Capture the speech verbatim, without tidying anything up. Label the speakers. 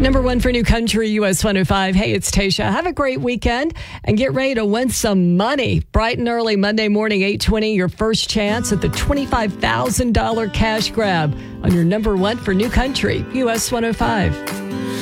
Speaker 1: Number one for New Country, U S one oh five. Hey, it's Tasha. Have a great weekend and get ready to win some money. Bright and early Monday morning, eight twenty, your first chance at the twenty-five thousand dollars cash grab on your number one for New Country, U S one oh five.